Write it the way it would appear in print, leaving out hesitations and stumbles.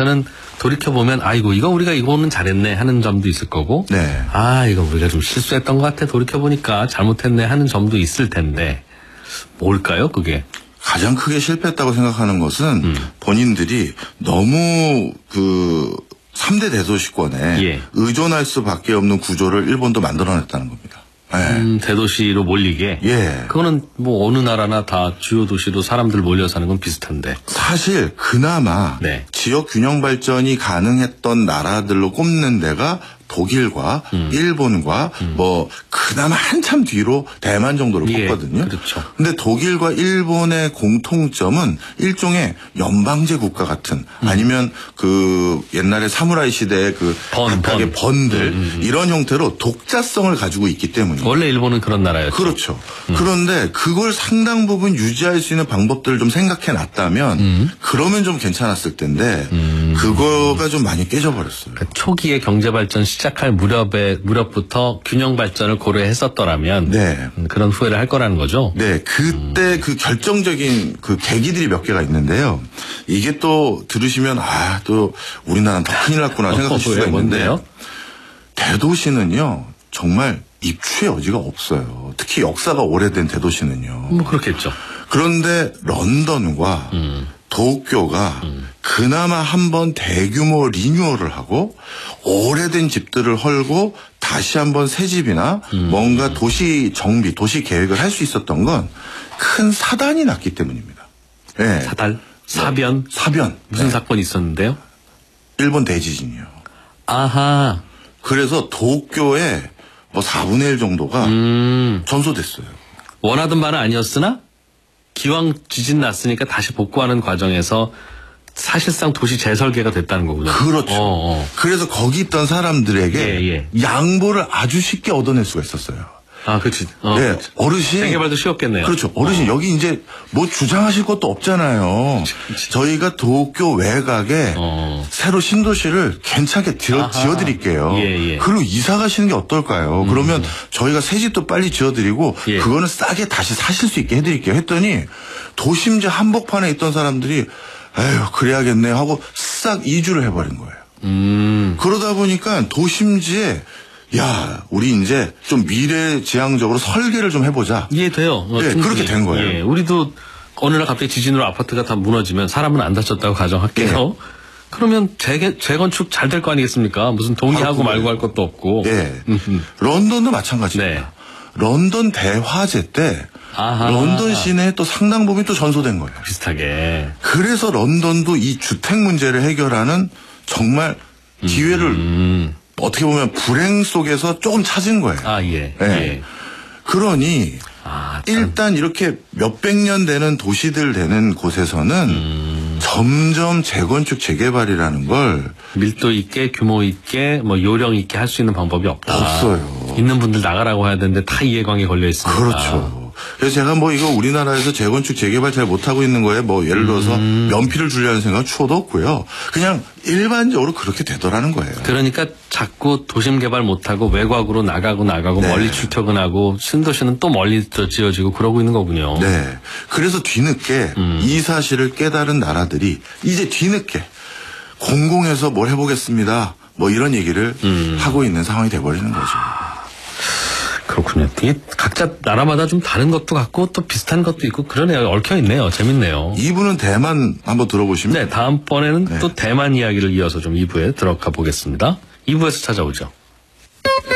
입장에서는 돌이켜보면 아이고 이거는 잘했네 하는 점도 있을 거고 네. 이거 우리가 좀 실수했던 것 같아 돌이켜보니까 잘못했네 하는 점도 있을 텐데 뭘까요 그게? 가장 크게 실패했다고 생각하는 것은 본인들이 너무 3대 대도시권에 예. 의존할 수밖에 없는 구조를 일본도 만들어냈다는 겁니다. 네. 대도시로 몰리게. 예. 그거는 뭐 어느 나라나 다 주요 도시로 사람들 몰려 사는 건 비슷한데. 사실 그나마 네. 지역 균형 발전이 가능했던 나라들로 꼽는 데가 독일과 일본과 뭐 그나마 한참 뒤로 대만 정도를 꼽거든요. 그렇죠. 근데 독일과 일본의 공통점은 일종의 연방제 국가 같은 아니면 옛날에 사무라이 시대의 각각의 번들 이런 형태로 독자성을 가지고 있기 때문에 원래 일본은 그런 나라였죠. 그렇죠. 그런데 그걸 상당 부분 유지할 수 있는 방법들을 좀 생각해 놨다면 그러면 좀 괜찮았을 텐데 그거가 좀 많이 깨져버렸어요. 그러니까 초기에 경제 발전 시작할 무렵부터 균형 발전을 고려했었더라면 네. 그런 후회를 할 거라는 거죠. 네, 그때 결정적인 계기들이 몇 개가 있는데요. 이게 또 들으시면 또 우리나라는 더 큰일 났구나 생각하실 수가 있는데 뭔데요? 대도시는요 정말 입추의 여지가 없어요. 특히 역사가 오래된 대도시는요. 뭐 그렇겠죠. 그런데 런던과 도쿄가 그나마 한번 대규모 리뉴얼을 하고 오래된 집들을 헐고 다시 한번 새 집이나 뭔가 도시 정비, 도시 계획을 할 수 있었던 건 큰 사단이 났기 때문입니다. 네. 사변? 사변. 무슨 사건이 있었는데요? 일본 대지진이요. 아하. 그래서 도쿄의 4분의 1 정도가 전소됐어요. 원하던 바는 아니었으나 기왕 지진 났으니까 다시 복구하는 과정에서 사실상 도시 재설계가 됐다는 거군요. 그렇죠. 그래서 거기 있던 사람들에게 양보를 아주 쉽게 얻어낼 수가 있었어요. 그렇지. 네, 어르신. 재개발도 쉬웠겠네요. 그렇죠. 어르신 여기 이제 뭐 주장하실 것도 없잖아요. 그치. 저희가 도쿄 외곽에 새로 신도시를 괜찮게 지어드릴게요. 그리고 이사 가시는 게 어떨까요? 그러면 저희가 새 집도 빨리 지어드리고 그거는 싸게 다시 사실 수 있게 해드릴게요. 했더니 도심지 한복판에 있던 사람들이 에휴 그래야겠네 하고 싹 이주를 해버린 거예요. 그러다 보니까 도심지에 우리 이제 좀 미래지향적으로 설계를 좀 해보자. 이해돼요. 네, 그렇게 된 거예요. 우리도 어느 날 갑자기 지진으로 아파트가 다 무너지면 사람은 안 다쳤다고 가정할게요. 그러면 재건축 잘 될 거 아니겠습니까? 무슨 동의하고 말고 할 것도 없고. 런던도 마찬가지입니다. 런던 대화재 때 런던 시내에 또 상당 부분이 또 전소된 거예요. 비슷하게. 그래서 런던도 이 주택 문제를 해결하는 정말 기회를 어떻게 보면 불행 속에서 조금 찾은 거예요. 그러니 일단 이렇게 몇백 년 되는 도시들 되는 곳에서는 점점 재건축 재개발이라는 걸 밀도 있게 규모 있게 요령 있게 할 수 있는 방법이 없다. 없어요. 있는 분들 나가라고 해야 되는데 다 이해관계 걸려 있습니다. 그렇죠. 그래서 제가 이거 우리나라에서 재건축 재개발 잘 못하고 있는 거에 예를 들어서 면피를 주려는 생각 추호도 없고요. 그냥 일반적으로 그렇게 되더라는 거예요. 그러니까 자꾸 도심 개발 못하고 외곽으로 나가고 멀리 출퇴근하고 신도시는 또 멀리 지어지고 그러고 있는 거군요. 네. 그래서 뒤늦게 이 사실을 깨달은 나라들이 이제 뒤늦게 공공에서 뭘 해보겠습니다. 이런 얘기를 하고 있는 상황이 돼버리는 거죠. 그렇군요. 이게 각자 나라마다 좀 다른 것도 같고 또 비슷한 것도 있고 그러네요. 얽혀 있네요. 재밌네요. 2부는 대만 한번 들어보시면. 네, 다음번에는 또 대만 이야기를 이어서 좀 2부에 들어가 보겠습니다. 2부에서 찾아오죠.